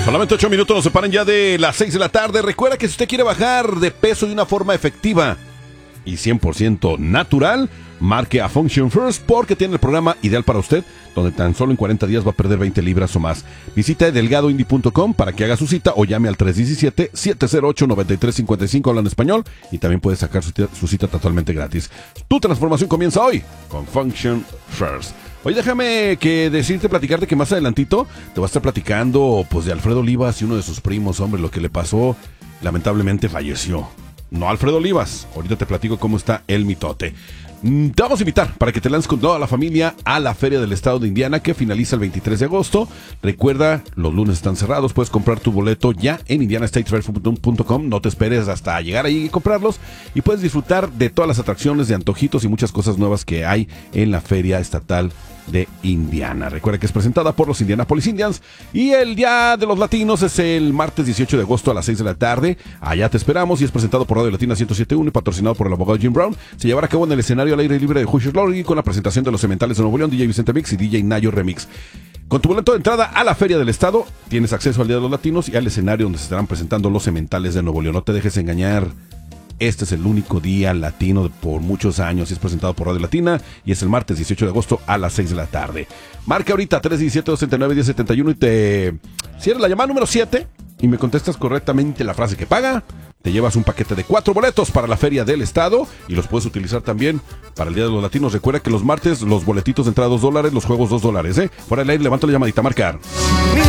Solamente 8 minutos nos separan ya de las 6 de la tarde. Recuerda que si usted quiere bajar de peso de una forma efectiva y 100% natural, marque a Function First porque tiene el programa ideal para usted, donde tan solo en 40 días va a perder 20 libras o más. Visita delgadoindie.com para que haga su cita o llame al 317-708-9355, habla en español, y también puede sacar su cita totalmente gratis. Tu transformación comienza hoy con Function First. Oye, déjame platicarte que más adelantito te voy a estar platicando pues de Alfredo Olivas y uno de sus primos. Hombre, lo que le pasó, lamentablemente falleció. No Alfredo Olivas, ahorita te platico cómo está el mitote. Te vamos a invitar para que te lances con toda la familia a la Feria del Estado de Indiana, que finaliza el 23 de agosto. Recuerda, los lunes están cerrados, puedes comprar tu boleto ya en indianastatefair.com. No te esperes hasta llegar ahí y comprarlos, y puedes disfrutar de todas las atracciones, de antojitos y muchas cosas nuevas que hay en la Feria Estatal de Indiana. Recuerda que es presentada por los Indianapolis Indians, y el Día de los Latinos es el martes 18 de agosto a las 6 de la tarde. Allá te esperamos, y es presentado por Radio Latina 107.1 y patrocinado por el abogado Jim Brown. Se llevará a cabo en el escenario al aire libre de Hoosiers Lorry, con la presentación de los Cementales de Nuevo León, DJ Vicente Mix y DJ Nayo Remix. Con tu boleto de entrada a la Feria del Estado, tienes acceso al Día de los Latinos y al escenario donde se estarán presentando los Cementales de Nuevo León. No te dejes engañar. Este es el único día latino por muchos años. Es presentado por Radio Latina y es el martes 18 de agosto a las 6 de la tarde. Marca ahorita 317-269-1071 y te cierra la llamada número 7 y me contestas correctamente la frase que paga. Te llevas un paquete de 4 boletos para la Feria del Estado y los puedes utilizar también para el Día de los Latinos. Recuerda que los martes los boletitos de entrada $2, los juegos $2, ¿eh? Fuera del aire, levanta la llamadita, marcar.